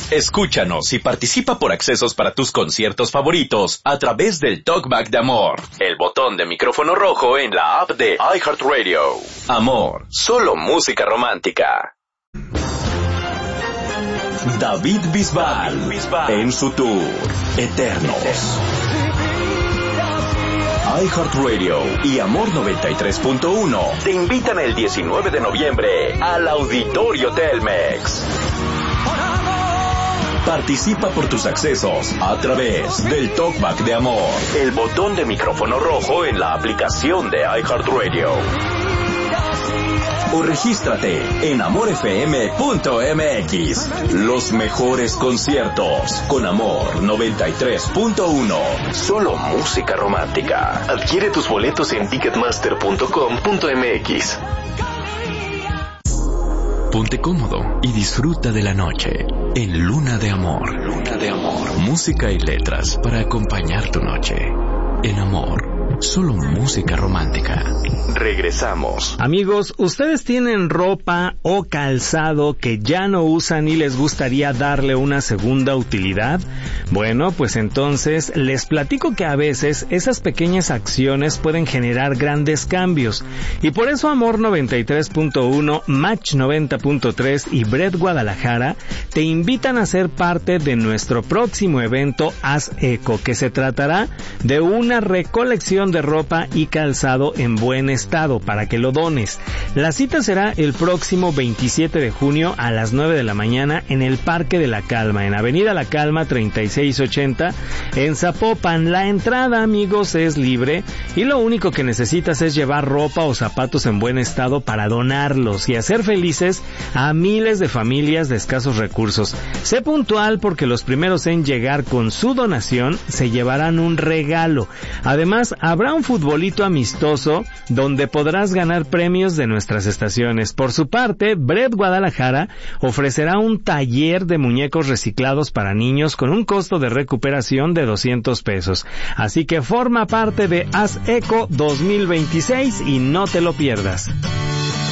Escúchanos y participa por accesos para tus conciertos favoritos a través del Talkback de Amor, el botón de micrófono rojo en la app de iHeartRadio. Amor, solo música romántica. David Bisbal en su tour Eternos. iHeartRadio y Amor 93.1 te invitan el 19 de noviembre al Auditorio Telmex. Participa por tus accesos a través del Talkback de Amor, el botón de micrófono rojo en la aplicación de iHeartRadio. O regístrate en amorfm.mx. Los mejores conciertos con Amor 93.1. Solo música romántica. Adquiere tus boletos en ticketmaster.com.mx. Ponte cómodo y disfruta de la noche en Luna de Amor. Luna de Amor. Música y letras para acompañar tu noche. En Amor, solo música romántica. Regresamos. Amigos, ¿ustedes tienen ropa o calzado que ya no usan y les gustaría darle una segunda utilidad? Bueno, pues entonces les platico que a veces esas pequeñas acciones pueden generar grandes cambios. Y por eso Amor 93.1, Match 90.3 y Bread Guadalajara te invitan a ser parte de nuestro próximo evento Haz Eco, que se tratará de una recolección de ropa y calzado en buen estado para que lo dones. La cita será el próximo 27 de junio a las 9 de la mañana en el Parque de la Calma, en Avenida La Calma 3680 en Zapopan. La entrada, amigos, es libre y lo único que necesitas es llevar ropa o zapatos en buen estado para donarlos y hacer felices a miles de familias de escasos recursos. Sé puntual porque los primeros en llegar con su donación se llevarán un regalo. Además, habrá un futbolito amistoso donde podrás ganar premios de nuestras estaciones. Por su parte, Bread Guadalajara ofrecerá un taller de muñecos reciclados para niños con un costo de recuperación de 200 pesos. Así que forma parte de Haz Eco 2026 y no te lo pierdas.